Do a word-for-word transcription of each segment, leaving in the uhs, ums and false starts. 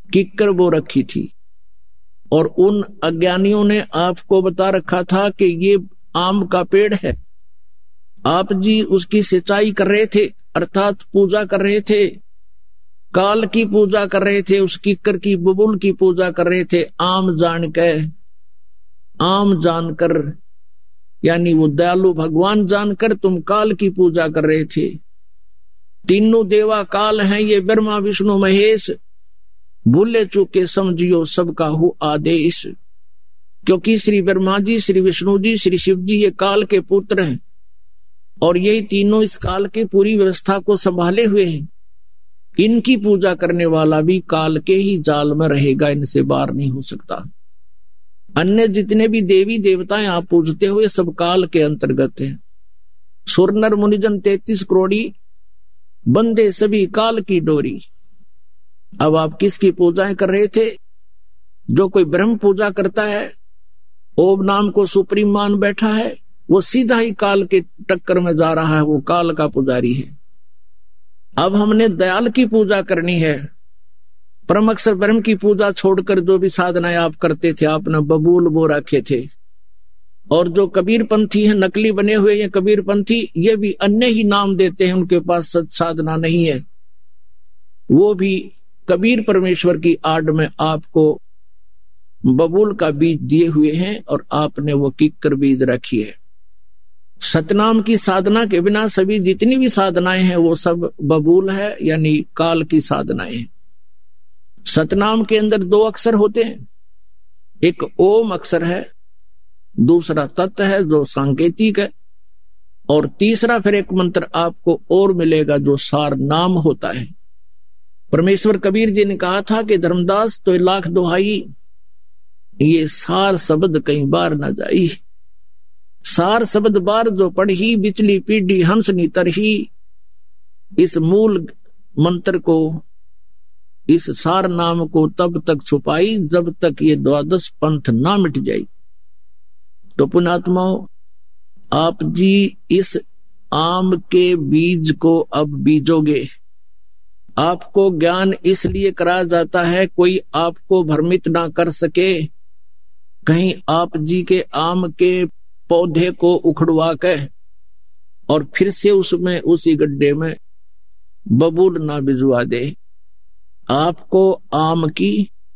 किक्कर बो रखी थी, और उन अज्ञानियों ने आपको बता रखा था कि ये आम का पेड़ है। आप जी उसकी सिंचाई कर रहे थे, अर्थात पूजा कर रहे थे, काल की पूजा कर रहे थे, उस किक्कर की बबूल की पूजा कर रहे थे। आम जान के, आम जानकर, यानी वो दयालु भगवान जानकर तुम काल की पूजा कर रहे थे। तीनों देवा काल हैं, ये ब्रह्मा विष्णु महेश, भूले चूके समझियो सबका हो आदेश। क्योंकि श्री ब्रह्मा जी, श्री विष्णु जी, श्री शिव जी ये काल के पुत्र हैं, और यही तीनों इस काल की पूरी व्यवस्था को संभाले हुए हैं। इनकी पूजा करने वाला भी काल के ही जाल में रहेगा, इनसे बाहर नहीं हो सकता। अन्य जितने भी देवी देवताएं आप पूजते हुए सब काल के अंतर्गत हैं। सुर नर मुनिजन तैतीस करोड़ी, बंदे सभी काल की डोरी। अब आप किसकी पूजाएं कर रहे थे? जो कोई ब्रह्म पूजा करता है, ओम नाम को सुप्रीम मान बैठा है, वो सीधा ही काल के टक्कर में जा रहा है, वो काल का पुजारी है। अब हमने दयाल की पूजा करनी है। परम अक्षर ब्रह्म की पूजा छोड़कर जो भी साधनाएं आप करते थे, आपने बबूल बो रखे थे। और जो कबीर पंथी हैं, नकली बने हुए हैं कबीर पंथी, ये भी अन्य ही नाम देते हैं, उनके पास सच साधना नहीं है। वो भी कबीर परमेश्वर की आड़ में आपको बबूल का बीज दिए हुए हैं, और आपने वो किक्कर बीज रखी है। सतनाम की साधना के बिना सभी जितनी भी साधनाएं हैं वो सब बबूल है, यानी काल की साधनाएं हैं। सतनाम के अंदर दो अक्षर होते हैं, एक ओम अक्षर है, दूसरा तत् है जो सांकेतिक है, और तीसरा फिर एक मंत्र आपको और मिलेगा जो सार नाम होता है। परमेश्वर कबीर जी ने कहा था कि धर्मदास तो लाख दुहाई, ये सार शब्द कई बार न जाई। सार शब्द बार जो पढ़ी, बिचली पीढ़ी हंस नी तरही। इस मूल मंत्र को, इस सार नाम को तब तक छुपाई जब तक ये द्वादश पंथ ना मिट जाए। तो पुण्यात्माओं, आप जी इस आम के बीज को अब बीजोगे। आपको ज्ञान इसलिए करा जाता है कोई आपको भ्रमित ना कर सके, कहीं आप जी के आम के पौधे को उखड़वा के और फिर से उसमें उसी गड्ढे में बबूल ना भिजवा दे। आपको आम की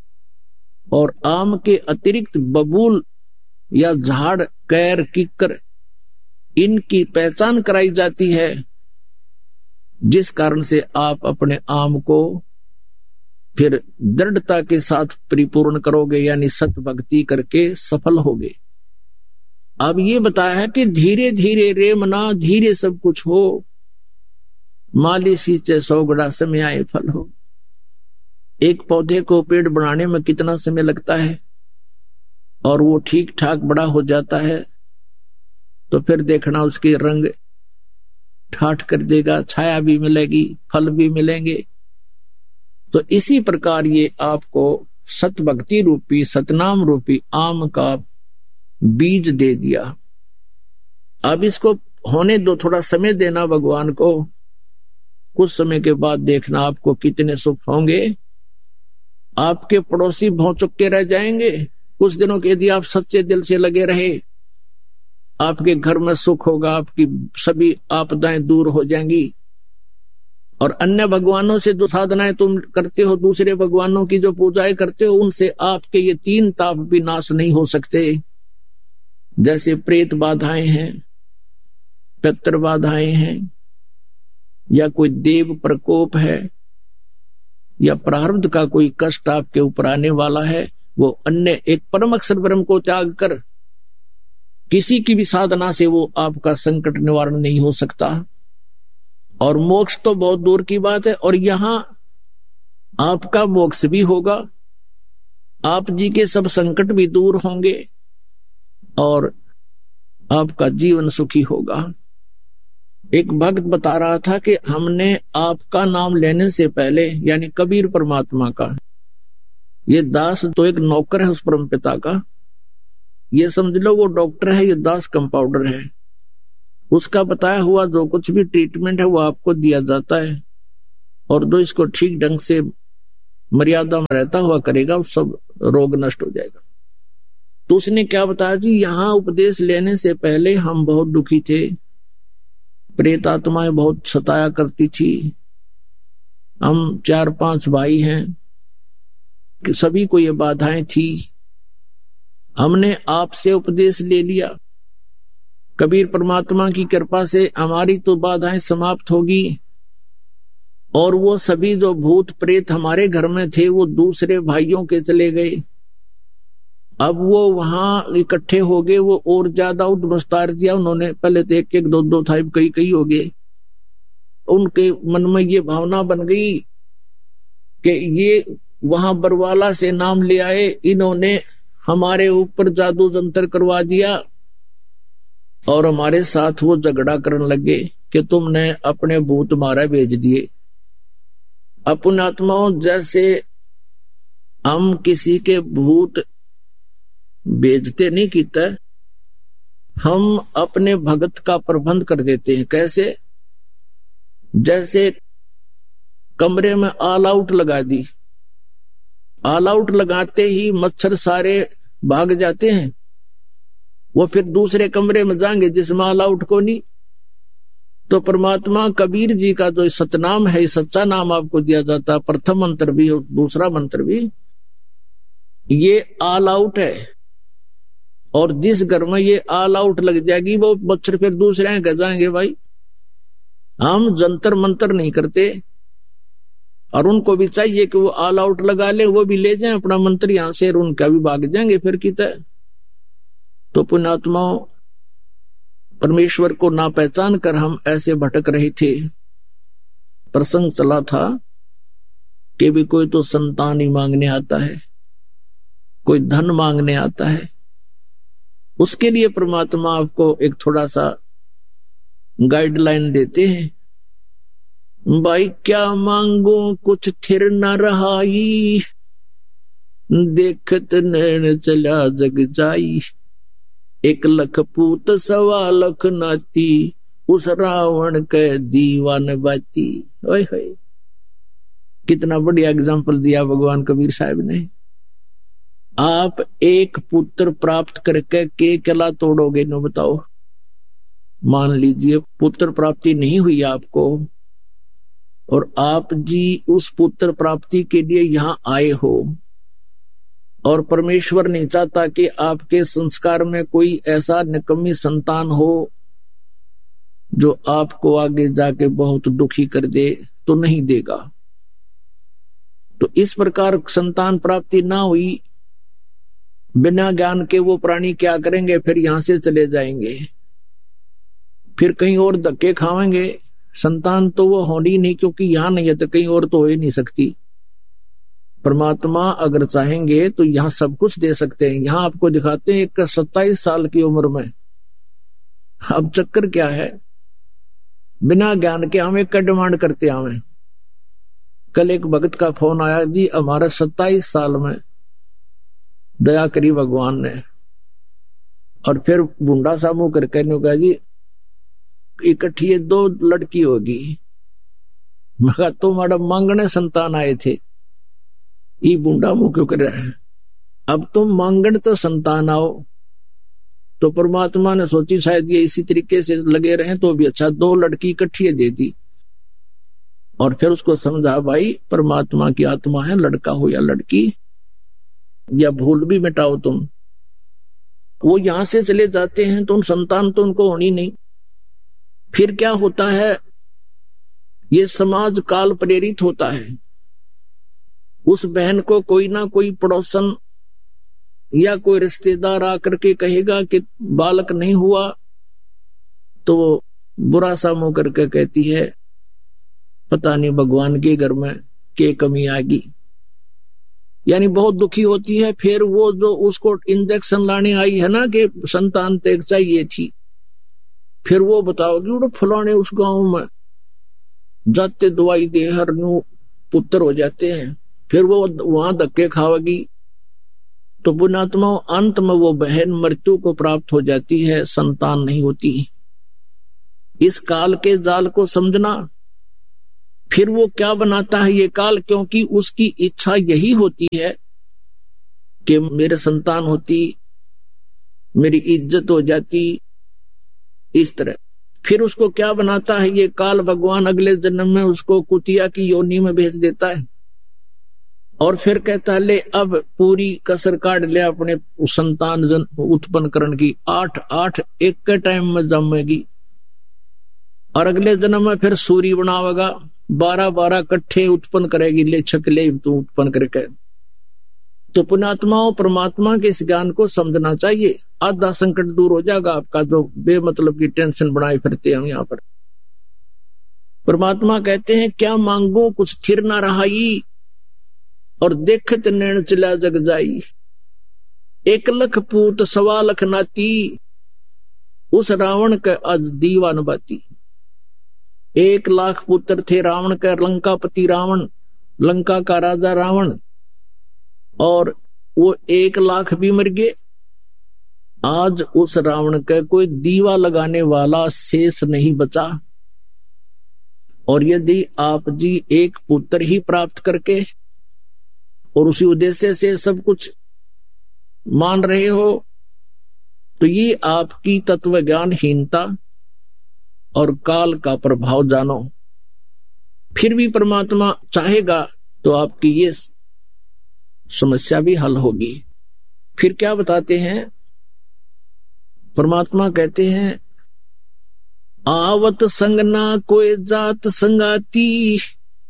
और आम के अतिरिक्त बबूल या झाड़, कैर, किक्कर, इनकी पहचान कराई जाती है, जिस कारण से आप अपने आम को फिर दृढ़ता के साथ परिपूर्ण करोगे, यानी सत भक्ति करके सफल होगे। अब ये बताया है कि धीरे धीरे रे मना, धीरे सब कुछ हो, माली सींचे सौ गड़ा समय आए फल हो। एक पौधे को पेड़ बनाने में कितना समय लगता है, और वो ठीक ठाक बड़ा हो जाता है तो फिर देखना उसके रंग ठाठ कर देगा, छाया भी मिलेगी, फल भी मिलेंगे। तो इसी प्रकार ये आपको सत भक्ति रूपी, सतनाम रूपी आम का बीज दे दिया। अब इसको होने दो, थोड़ा समय देना भगवान को। कुछ समय के बाद देखना आपको कितने सुख होंगे। आपके पड़ोसी भौचक्के रह जाएंगे कुछ दिनों के, यदि आप सच्चे दिल से लगे रहे। आपके घर में सुख होगा, आपकी सभी आपदाएं दूर हो जाएंगी। और अन्य भगवानों से जो साधनाएं तुम करते हो, दूसरे भगवानों की जो पूजाएं करते हो, उनसे आपके ये तीन ताप भी नाश नहीं हो सकते। जैसे प्रेत बाधाएं हैं, पितृ बाधाएं हैं, या कोई देव प्रकोप है, या प्रारब्ध का कोई कष्ट आपके ऊपर आने वाला है, वो अन्य एक परम अक्षर ब्रह्म को त्याग कर किसी की भी साधना से वो आपका संकट निवारण नहीं हो सकता। और मोक्ष तो बहुत दूर की बात है, और यहां आपका मोक्ष भी होगा, आप जी के सब संकट भी दूर होंगे, और आपका जीवन सुखी होगा। एक भक्त बता रहा था कि हमने आपका नाम लेने से पहले, यानी कबीर परमात्मा का, ये दास तो एक नौकर है उस परम पिता का, ये समझ लो वो डॉक्टर है, ये दास कंपाउंडर है। उसका बताया हुआ जो कुछ भी ट्रीटमेंट है वो आपको दिया जाता है, और जो इसको ठीक ढंग से मर्यादा में रहता हुआ करेगा, सब रोग नष्ट हो जाएगा। तो उसने क्या बताया जी, यहाँ उपदेश लेने से पहले हम बहुत दुखी थे, प्रेत आत्माएं बहुत सताया करती थी, हम चार पांच भाई हैं कि सभी को ये बाधाएं थी, हमने आपसे उपदेश ले लिया, कबीर परमात्मा की कृपा से हमारी तो बाधाएं समाप्त होगी, और वो सभी जो भूत प्रेत हमारे घर में थे वो दूसरे भाइयों के चले गए, अब वो वहां इकट्ठे हो गए, वो और ज्यादा उद्वस्तार दिया उन्होंने, पहले तो एक एक दो दो था, कई कई हो गए। उनके मन में ये भावना बन गई कि ये वहां बरवाला से नाम ले आए, इन्होंने हमारे ऊपर जादू जंतर करवा दिया, और हमारे साथ वो झगड़ा करने लगे कि तुमने अपने भूत मारा भेज दिए। अपन आत्माओं, जैसे हम किसी के भूत भेजते नहीं कीता, हम अपने भगत का प्रबंध कर देते हैं। कैसे? जैसे कमरे में ऑल आउट लगा दी, ऑल आउट लगाते ही मच्छर सारे भाग जाते हैं, वो फिर दूसरे कमरे में जाएंगे जिसमें ऑल आउट को नहीं। तो परमात्मा कबीर जी का जो सतनाम है, सच्चा नाम आपको दिया जाता है, प्रथम मंत्र भी और दूसरा मंत्र भी, ये ऑल आउट है। और जिस घर में ये ऑल आउट लग जाएगी वो मच्छर फिर दूसरे घर जाएंगे। भाई हम जंतर मंतर नहीं करते, और उनको भी चाहिए कि वो ऑल आउट लगा ले, वो भी ले जाएं अपना मंत्र यहां से, और उनका भी भाग जाएंगे फिर की तरह। तो पुण्यात्माओं, परमेश्वर को ना पहचान कर हम ऐसे भटक रहे थे। प्रसंग चला था कि भी कोई तो संतान ही मांगने आता है, कोई धन मांगने आता है, उसके लिए परमात्मा आपको एक थोड़ा सा गाइडलाइन देते हैं। भाई क्या मांगो कुछ थिर न रहाई, देखत नैन चला जग जाई, एक लख पूत सवा लख नाती, उस रावण के दीवान बाती। ओए होए, कितना बढ़िया एग्जाम्पल दिया भगवान कबीर साहब ने। आप एक पुत्र प्राप्त करके के कला तोड़ोगे नो बताओ? मान लीजिए पुत्र प्राप्ति नहीं हुई आपको, और आप जी उस पुत्र प्राप्ति के लिए यहां आए हो, और परमेश्वर नहीं चाहता कि आपके संस्कार में कोई ऐसा निकम्मी संतान हो जो आपको आगे जाके बहुत दुखी कर दे, तो नहीं देगा। तो इस प्रकार संतान प्राप्ति ना हुई, बिना ज्ञान के वो प्राणी क्या करेंगे? फिर यहां से चले जाएंगे, फिर कहीं और धक्के खाएंगे। संतान तो वो होनी नहीं, क्योंकि यहां नहीं है तो कहीं और तो हो ही नहीं सकती। परमात्मा अगर चाहेंगे तो यहां सब कुछ दे सकते हैं। यहां आपको दिखाते हैं एक सत्ताईस साल की उम्र में। अब चक्कर क्या है, बिना ज्ञान के हम एक का डिमांड करते हमें। कल एक भगत का फोन आया, जी हमारा सत्ताईस साल में दया करी भगवान ने, और फिर बूंदा सा मुंह करके कहा जी इकट्ठी दो लड़की होगी। मैं तो मैडम मांगने संतान आए थे, ये बूंदा मुंह क्यों कर रहा है? अब तुम मांगण तो संतान आओ। तो परमात्मा ने सोची शायद ये इसी तरीके से लगे रहे तो भी अच्छा, दो लड़की इकट्ठी दे दी। और फिर उसको समझा, भाई परमात्मा की आत्मा है, लड़का हो या लड़की, या भूल भी मिटाओ तुम। वो यहां से चले जाते हैं तो उन संतान तो उनको होनी नहीं। फिर क्या होता है, ये समाज काल प्रेरित होता है। उस बहन को कोई ना कोई पड़ोसन या कोई रिश्तेदार आकर के कहेगा कि बालक नहीं हुआ, तो बुरा सा मुंह करके कहती है पता नहीं भगवान के घर में के कमी आ गई, यानी बहुत दुखी होती है। फिर वो जो उसको इंजेक्शन लाने आई है ना कि संतान तक चाहिए थी, फिर वो बताओगी वो फलाने उस गांव में जाते दवाई दे हर नु पुत्र हो जाते हैं, फिर वो वहां धक्के खाओगी। तो पुण्यात्मा अंत में वो बहन मृत्यु को प्राप्त हो जाती है, संतान नहीं होती। इस काल के जाल को समझना, फिर वो क्या बनाता है ये काल, क्योंकि उसकी इच्छा यही होती है कि मेरे संतान होती, मेरी इज्जत हो जाती, इस तरह। फिर उसको क्या बनाता है ये काल, भगवान अगले जन्म में उसको कुतिया की योनि में भेज देता है और फिर कहता है ले अब पूरी कसर काट ले अपने संतान जन उत्पन्न करने की, आठ आठ एक के टाइम में जमेगी और अगले जन्म में फिर सूर्य बनावेगा, बारह बारह कट्ठे उत्पन्न करेगी, ले छक ले तू उत्पन्न करके। तो पुण्यात्माओं, परमात्मा के इस ज्ञान को समझना चाहिए, आधा संकट दूर हो जाएगा आपका, जो बेमतलब की टेंशन बनाए फिरते हैं यहाँ पर। परमात्मा कहते हैं क्या मांगो कुछ स्थिर न रहाई, और देखत नैन चला जग जाई, एक लख पूत सवा लख नाती, उस रावण के आज दीवान बाती। एक लाख पुत्र थे रावण का, लंकापति रावण, लंका का राजा रावण, और वो एक लाख भी मर गए। आज उस रावण का कोई दीवा लगाने वाला शेष नहीं बचा। और यदि आप जी एक पुत्र ही प्राप्त करके और उसी उद्देश्य से सब कुछ मान रहे हो, तो ये आपकी तत्व ज्ञानहीनता और काल का प्रभाव जानो। फिर भी परमात्मा चाहेगा तो आपकी ये समस्या भी हल होगी। फिर क्या बताते हैं परमात्मा, कहते हैं आवत संग ना कोई जात संगाती,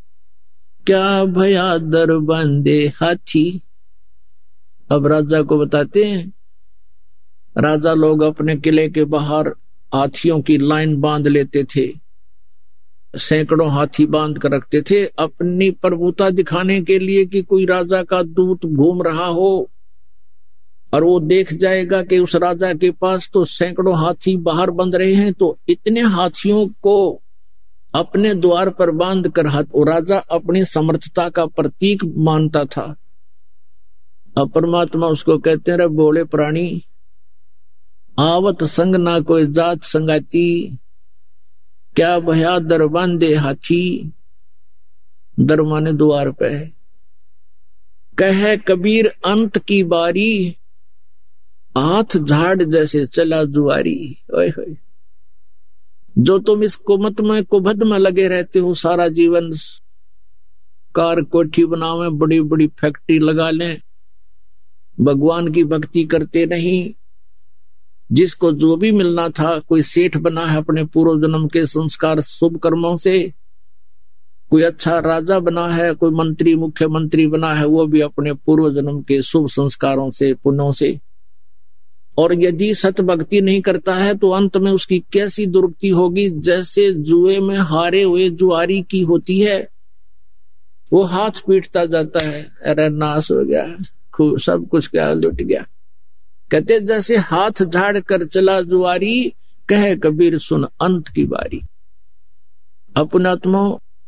क्या भया दर बांधे हाथी। अब राजा को बताते हैं, राजा लोग अपने किले के बाहर हाथियों की लाइन बांध लेते थे, सैकड़ों हाथी बांध कर रखते थे अपनी प्रभुता दिखाने के लिए कि कोई राजा का दूत घूम रहा हो और वो देख जाएगा कि उस राजा के पास तो सैकड़ों हाथी बाहर बंध रहे हैं, तो इतने हाथियों को अपने द्वार पर बांध कर वो राजा अपनी समर्थता का प्रतीक मानता था। अब परमात्मा उसको कहते हैं रे बोले प्राणी, आवत संग ना कोई जात संगाती, क्या भया दर बांधे हाथी। दर माने द्वार पे। कहे कबीर अंत की बारी, हाथ झाड़ जैसे चला जुआरी। ओए होए, जो तुम इस कुमत में कुभद में लगे रहते हो सारा जीवन, कार कोठी बनावे, बड़ी बड़ी फैक्ट्री लगा लें, भगवान की भक्ति करते नहीं, जिसको जो भी मिलना था, कोई सेठ बना है अपने पूर्व जन्म के संस्कार शुभ कर्मों से, कोई अच्छा राजा बना है, कोई मंत्री मुख्यमंत्री बना है, वो भी अपने पूर्व जन्म के शुभ संस्कारों से पुण्यों से। और यदि सत भक्ति नहीं करता है तो अंत में उसकी कैसी दुर्गति होगी, जैसे जुए में हारे हुए जुआरी की होती है, वो हाथ पीटता जाता है, अरे नाश हो गया, सब कुछ क्या लुट गया। कहते जैसे हाथ झाड़ कर चला जुआरी, कहे कबीर सुन अंत की बारी। अपनात्मा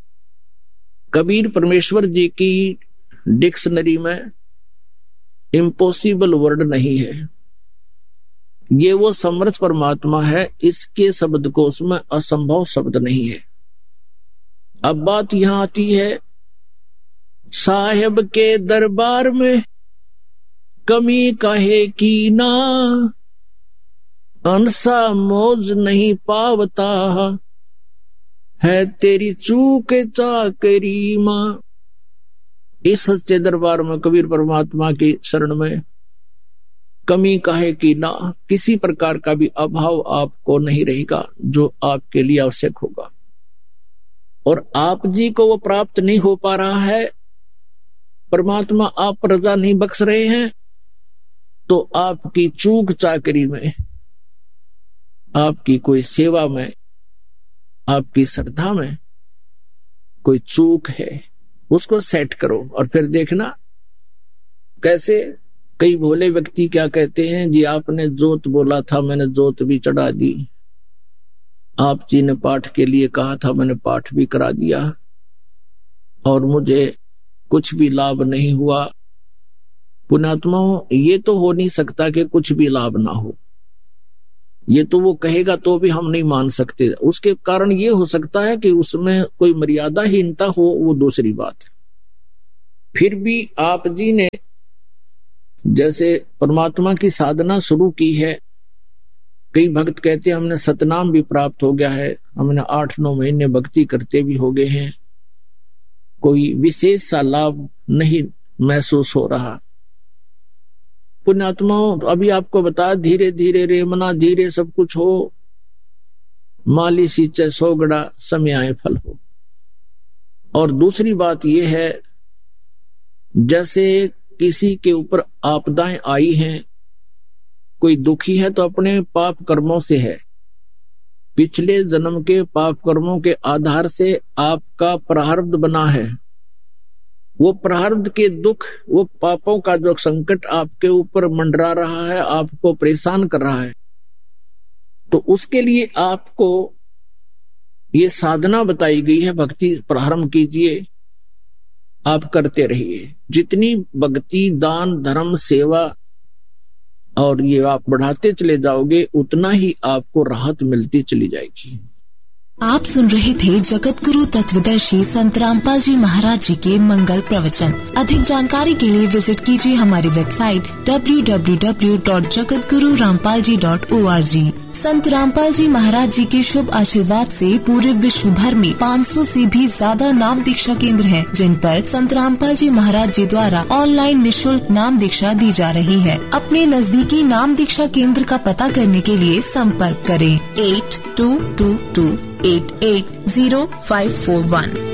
कबीर परमेश्वर जी की डिक्शनरी में इम्पॉसिबल वर्ड नहीं है, ये वो समर्थ परमात्मा है, इसके शब्दकोश में असंभव शब्द नहीं है। अब बात यहां आती है, साहेब के दरबार में कमी काहे की ना, अंसा मौज नहीं पावता, है तेरी चूक चाकरी मां। इस सच्चे दरबार में कबीर परमात्मा की शरण में कमी काहे की ना, किसी प्रकार का भी अभाव आपको नहीं रहेगा जो आपके लिए आवश्यक होगा। और आप जी को वो प्राप्त नहीं हो पा रहा है, परमात्मा आप पर रजा नहीं बख्श रहे हैं, तो आपकी चूक चाकरी में, आपकी कोई सेवा में, आपकी श्रद्धा में कोई चूक है, उसको सेट करो और फिर देखना कैसे। कई भोले व्यक्ति क्या कहते हैं, जी आपने जोत बोला था, मैंने जोत भी चढ़ा दी, आप जी ने पाठ के लिए कहा था, मैंने पाठ भी करा दिया, और मुझे कुछ भी लाभ नहीं हुआ। पुण्यात्माओं, ये तो हो नहीं सकता कि कुछ भी लाभ ना हो। ये तो वो कहेगा तो भी हम नहीं मान सकते। उसके कारण ये हो सकता है कि उसमें कोई मर्यादाहीनता हो, वो दूसरी बात है। फिर भी आप जी ने जैसे परमात्मा की साधना शुरू की है, कई भक्त कहते हैं हमने सतनाम भी प्राप्त हो गया है, हमने आठ नौ महीने भक्ति करते भी हो गए हैं, कोई विशेष सा लाभ नहीं महसूस हो रहा। पुण्यात्माओं, अभी आपको बता, धीरे धीरे रेमना धीरे सब कुछ हो, माली सींचे सोगड़ा समय आए फल हो। और दूसरी बात यह है, जैसे किसी के ऊपर आपदाएं आई हैं, कोई दुखी है तो अपने पाप कर्मों से है, पिछले जन्म के पाप कर्मों के आधार से आपका प्रारब्ध बना है, वो प्रारब्ध के दुख, वो पापों का जो संकट आपके ऊपर मंडरा रहा है, आपको परेशान कर रहा है, तो उसके लिए आपको ये साधना बताई गई है, भक्ति प्रारंभ कीजिए, आप करते रहिए। जितनी भक्ति, दान, धर्म, सेवा और ये आप बढ़ाते चले जाओगे, उतना ही आपको राहत मिलती चली जाएगी। आप सुन रहे थे जगत गुरु तत्वदर्शी संत रामपाल जी महाराज जी के मंगल प्रवचन। अधिक जानकारी के लिए विजिट कीजिए हमारी website W W W dot Jagat Guru Rampal ji dot O R G. संत रामपाल जी महाराज जी के शुभ आशीर्वाद से पूरे विश्व भर में पाँच सौ से भी ज्यादा नाम दीक्षा केंद्र हैं, जिन पर संत रामपाल जी महाराज जी द्वारा ऑनलाइन निशुल्क नाम दीक्षा दी जा रही है। अपने नजदीकी नाम दीक्षा केंद्र का पता करने के लिए संपर्क करें eight to to to eight eight zero five four one.